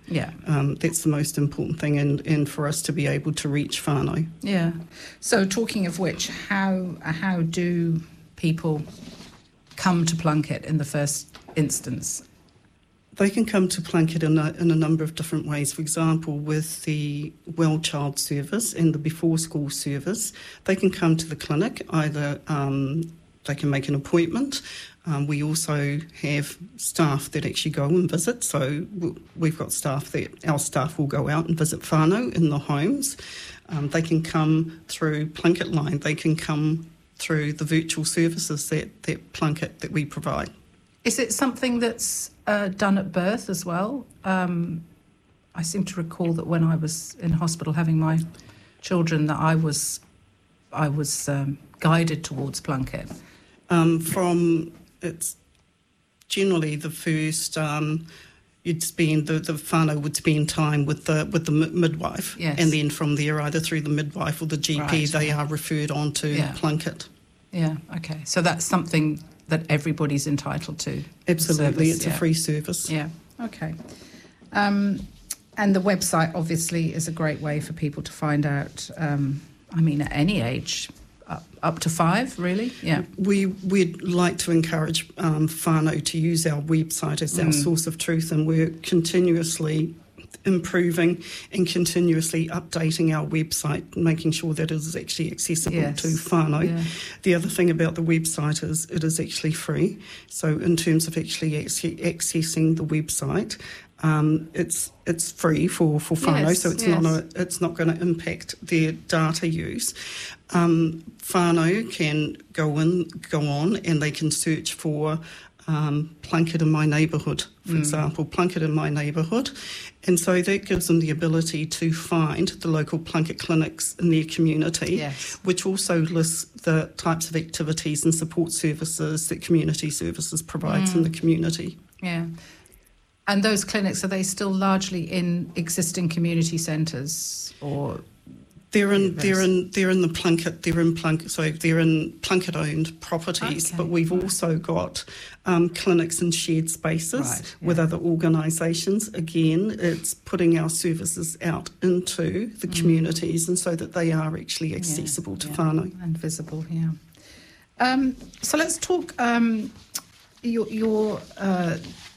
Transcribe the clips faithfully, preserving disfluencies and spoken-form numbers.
Yeah. Um, that's the most important thing, and, and for us to be able to reach whānau. Yeah. So talking of which, how how do people come to Plunket in the first instance? They can come to Plunket in a, in a number of different ways. For example, with the Well Child Service and the Before School Service, they can come to the clinic. Either um, they can make an appointment. Um, we also have staff that actually go and visit. So we've got staff that, our staff will go out and visit whānau in the homes. Um, they can come through Plunket Line. They can come through the virtual services that, that Plunket that we provide. Is it something that's uh, done at birth as well? Um, I seem to recall that when I was in hospital having my children, that I was I was um, guided towards Plunket. Um, from it's generally the first um, you'd spend the the whānau would spend time with the with the midwife, yes. and then from there either through the midwife or the G P, right. they are referred on to yeah. Plunket. Yeah. Okay. So that's something that everybody's entitled to. Absolutely, service, it's yeah. a free service. Yeah, okay. Um, and the website obviously is a great way for people to find out, um, I mean, at any age, up, up to five, really? Yeah. We, we'd like to encourage um, whānau to use our website as our Mm. source of truth, and we're continuously improving and continuously updating our website, making sure that it is actually accessible Yes. to whānau. Yeah. The other thing about the website is it is actually free. So in terms of actually ac- accessing the website, um, it's it's free for, for whānau, Yes, so it's yes. not a, it's not going to impact their data use. Um, whānau can go in, go on, and they can search for Um, Plunket in my neighbourhood, for Mm. example, Plunket in my neighbourhood. And so that gives them the ability to find the local Plunket clinics in their community, Yes. which also lists the types of activities and support services that community services provides Mm. in the community. Yeah. And those clinics, are they still largely in existing community centres, or...? They're in, Yeah, they're in, they're in the Plunket. They're in Plunket. So they're in Plunket-owned properties. Okay, But we've right. also got um, clinics in shared spaces Right, with yeah. other organisations. Again, it's putting our services out into the Mm. communities, and so that they are actually accessible Yeah, to yeah. whānau. And visible, yeah. Um, so let's talk. Um, your your uh,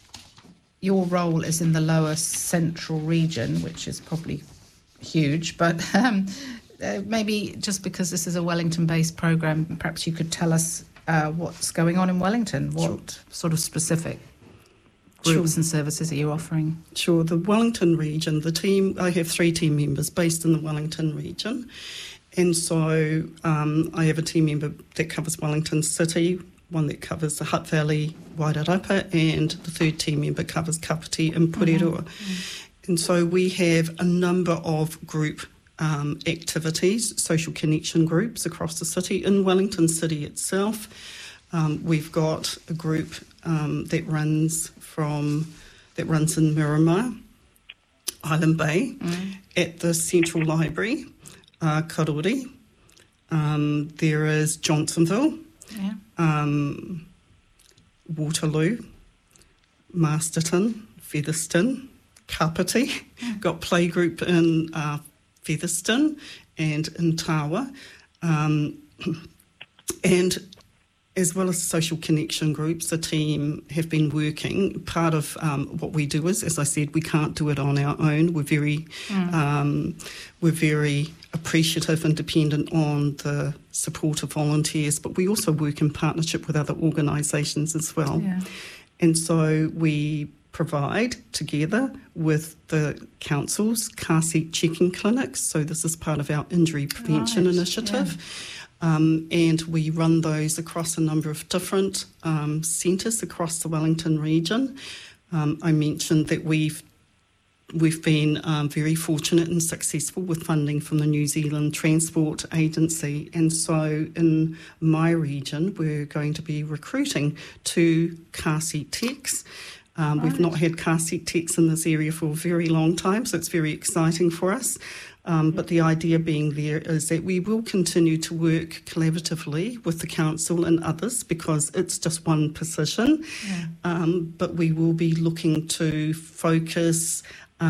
your role is in the lower central region, which is probably huge, but um, uh, maybe just because this is a Wellington-based program, perhaps you could tell us uh, what's going on in Wellington. What Sure. sort of specific groups Sure. and services are you offering? Sure. The Wellington region, the team, I have three team members based in the Wellington region. And so um, I have a team member that covers Wellington City, one that covers the Hutt Valley, Wairarapa, and the third team member covers Kapiti and Porirua. Mm-hmm. And so we have a number of group um, activities, social connection groups across the city. In Wellington City itself, um, we've got a group um, that runs from that runs in Miramar, Island Bay, Mm. at the Central Library, uh, Karori. Um, there is Johnsonville, Yeah. um, Waterloo, Masterton, Featherston, Kapiti, Mm. got playgroup in uh, Featherston and in Tawa, um, and as well as social connection groups, the team have been working. Part of um, what we do is, as I said, we can't do it on our own. We're very, Mm. um, we're very appreciative and dependent on the support of volunteers, but we also work in partnership with other organisations as well. Yeah. And so we provide, together with the council's car seat checking clinics, so this is part of our injury prevention Right, initiative, um, and we run those across a number of different um, centres across the Wellington region. Um, I mentioned that we've We've been um, very fortunate and successful with funding from the New Zealand Transport Agency, and so in my region we're going to be recruiting two car seat techs. Um, We've Right. not had car seat techs in this area for a very long time, so it's very exciting for us. Um, but the idea being there is that we will continue to work collaboratively with the council and others, because it's just one position. Yeah. Um, but we will be looking to focus